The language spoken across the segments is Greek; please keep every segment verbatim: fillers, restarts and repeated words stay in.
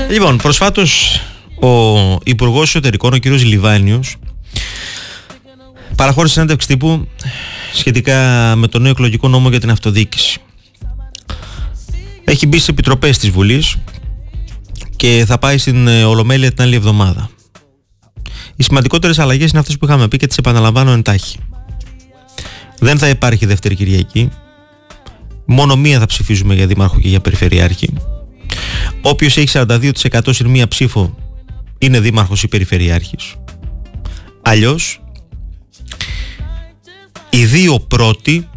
Λοιπόν, προσφάτως ο Υπουργός Εσωτερικών, ο κ. Λιβάνιος, παραχώρησε συνέντευξη τύπου σχετικά με το νέο εκλογικό νόμο για την αυτοδιοίκηση. Έχει μπει στις επιτροπές της Βουλής και θα πάει στην Ολομέλεια την άλλη εβδομάδα. Οι σημαντικότερες αλλαγές είναι αυτές που είχαμε πει και τις επαναλαμβάνω εντάχει. Δεν θα υπάρχει δεύτερη Κυριακή. Μόνο μία θα ψηφίζουμε για δήμαρχο και για περιφερειάρχη. Όποιος έχει σαράντα δύο τοις εκατό συν μία ψήφο είναι δήμαρχος ή περιφερειάρχης. Αλλιώς οι δύο πρώτοι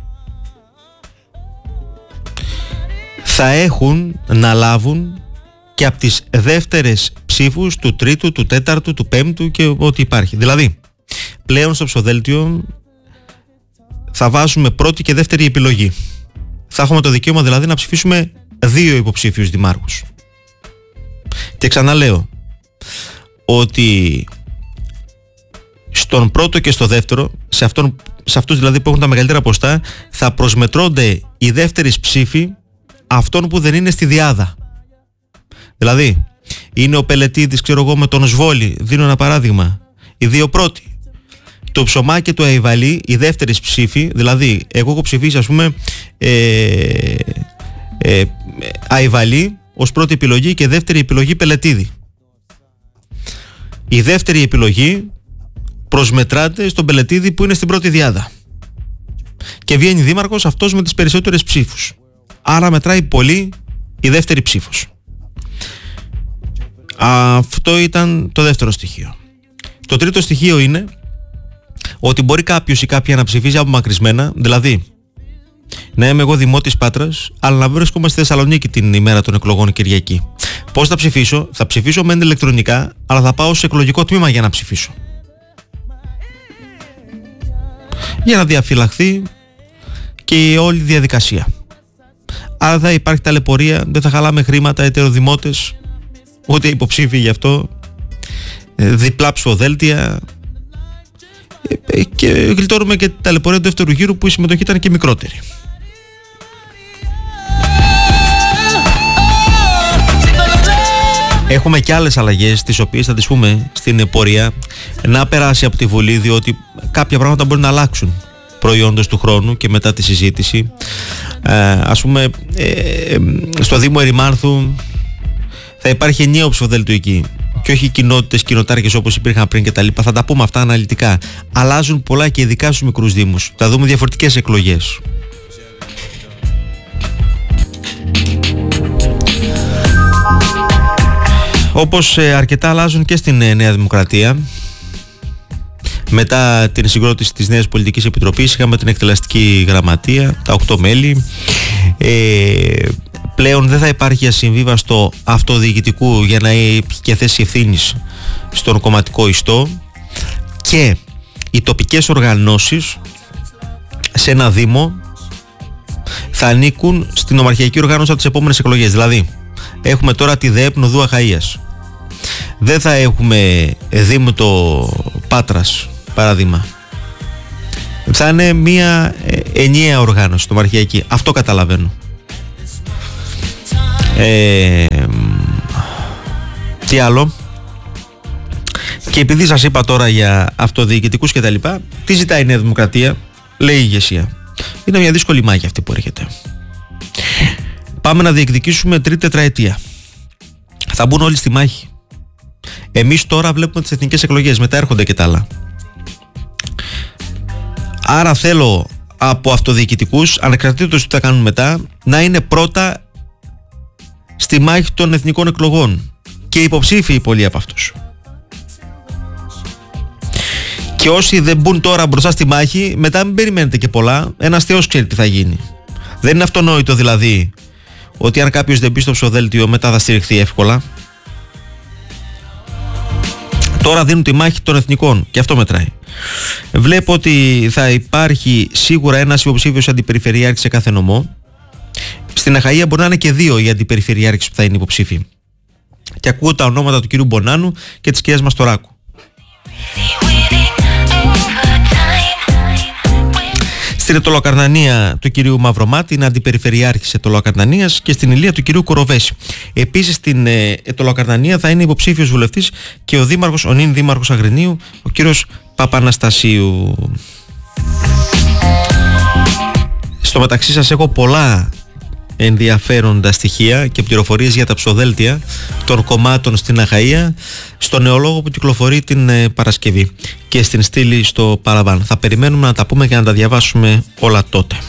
θα έχουν να λάβουν και από τις δεύτερες ψήφους του τρίτου, του τέταρτου, του πέμπτου και ό,τι υπάρχει. Δηλαδή, πλέον στο ψηφοδέλτιο θα βάζουμε πρώτη και δεύτερη επιλογή. Θα έχουμε το δικαίωμα δηλαδή να ψηφίσουμε δύο υποψήφιους δημάρχους. Και ξαναλέω ότι στον πρώτο και στο δεύτερο, σε, αυτόν, σε αυτούς δηλαδή που έχουν τα μεγαλύτερα ποστά, θα προσμετρώνται οι δεύτερες ψήφοι αυτών που δεν είναι στη διάδα. Δηλαδή, είναι ο Πελετίδης, ξέρω εγώ, με τον Σβόλη, δίνω ένα παράδειγμα, οι δύο πρώτοι. Το Ψωμά και το Αϊβαλή, οι δεύτερες ψήφοι, δηλαδή, εγώ έχω ψηφίσει, ας πούμε, ε, ε, Αϊβαλή ως πρώτη επιλογή και δεύτερη επιλογή Πελετίδη. Η δεύτερη επιλογή προσμετράται στον Πελετίδη που είναι στην πρώτη διάδα. Και βγαίνει δήμαρχος αυτός με τις περισσότερες ψήφους. Άρα μετράει πολύ η δεύτερη ψήφος. Αυτό ήταν το δεύτερο στοιχείο. Το τρίτο στοιχείο είναι ότι μπορεί κάποιος ή κάποια να ψηφίζει απομακρυσμένα, δηλαδή να είμαι εγώ δημότης Πάτρας, αλλά να βρίσκομαι στη Θεσσαλονίκη την ημέρα των εκλογών Κυριακή. Πώς θα ψηφίσω? Θα ψηφίσω μεν ηλεκτρονικά, αλλά θα πάω σε εκλογικό τμήμα για να ψηφίσω. Για να διαφυλαχθεί και όλη η διαδικασία. Άρα θα υπάρχει ταλαιπωρία, δεν θα χαλάμε χρήματα ετεροδημότες, ούτε υποψήφοι γι' αυτό, διπλά ψηφοδέλτια, και γλιτώνουμε και την ταλαιπωρία του δεύτερου γύρου που η συμμετοχή ήταν και μικρότερη. Έχουμε και άλλες αλλαγές τις οποίες θα τις πούμε στην πορεία να περάσει από τη Βουλή, διότι κάποια πράγματα μπορεί να αλλάξουν προϊόντος του χρόνου και μετά τη συζήτηση. Ε, ας πούμε, ε, στο Δήμο Ερημάνθου θα υπάρχει ενιαίο ψηφοδέλτιο εκεί και όχι κοινότητες, κοινοτάρχες όπως υπήρχαν πριν και τα λοιπά. Θα τα πούμε αυτά αναλυτικά. Αλλάζουν πολλά και ειδικά στους μικρούς δήμους. Θα δούμε διαφορετικές εκλογές. Όπως ε, αρκετά αλλάζουν και στην ε, Νέα Δημοκρατία. Μετά την συγκρότηση της Νέας Πολιτικής Επιτροπής είχαμε την εκτελεστική γραμματεία, τα οκτώ μέλη. Ε, πλέον δεν θα υπάρχει ασυμβίβαστο αυτοδιοικητικού για να έχει και θέση ευθύνης στον κομματικό ιστό, και οι τοπικές οργανώσεις σε ένα δήμο θα ανήκουν στην ομαρχιακή οργάνωση από τις επόμενες εκλογές. Δηλαδή έχουμε τώρα τη ΔΕΕΠ Νοδού Αχαΐας, δεν θα έχουμε δήμο το Πάτρας παράδειγμα, θα είναι μια ενιαία οργάνωση το ομαρχιακή. Αυτό καταλαβαίνω. Ε, τι άλλο? Και επειδή σας είπα τώρα για αυτοδιοικητικούς και τα λοιπά, τι ζητάει η Νέα Δημοκρατία? Λέει η ηγεσία, είναι μια δύσκολη μάχη αυτή που έρχεται. Πάμε να διεκδικήσουμε τρίτη τετραετία. Θα μπουν όλοι στη μάχη. Εμείς τώρα βλέπουμε τις εθνικές εκλογές, μετά έρχονται και τα άλλα. Άρα θέλω από αυτοδιοικητικούς, ανεξαρτήτως τι θα κάνουν μετά, να είναι πρώτα στη μάχη των εθνικών εκλογών και υποψήφιοι πολλοί από αυτούς. Και όσοι δεν μπουν τώρα μπροστά στη μάχη, μετά μην περιμένετε και πολλά. Ένας Θεός ξέρει τι θα γίνει. Δεν είναι αυτονόητο δηλαδή ότι αν κάποιος δεν μπει στο ψηφοδέλτιο μετά θα στηριχθεί εύκολα. Τώρα δίνουν τη μάχη των εθνικών και αυτό μετράει. Βλέπω ότι θα υπάρχει σίγουρα ένας υποψήφιος αντιπεριφερειάρχης σε κάθε νομό. Στην Αχαΐα μπορεί να είναι και δύο οι αντιπεριφερειάρχες που θα είναι υποψήφοι. Και ακούω τα ονόματα του κυρίου Μπονάνου και της κυρίας Μαστοράκου. Στη Στην Ετωλοκαρνανία του κυρίου Μαυρομάτη είναι αντιπεριφερειάρχης Ετωλοκαρνανίας και στην Ηλία του κυρίου Κοροβέση. Επίσης στην Ετωλοκαρνανία θα είναι υποψήφιος βουλευτής και ο δήμαρχος, ο νυν δήμαρχος Αγρινίου, ο κύριος Παπαναστασίου. Στο μεταξύ σας έχω πολλά ενδιαφέροντα στοιχεία και πληροφορίες για τα ψωδέλτια των κομμάτων στην Αχαΐα, στο νεολόγο που κυκλοφορεί την ε, Παρασκευή και στην στήλη στο παραβάν. Θα περιμένουμε να τα πούμε και να τα διαβάσουμε όλα τότε.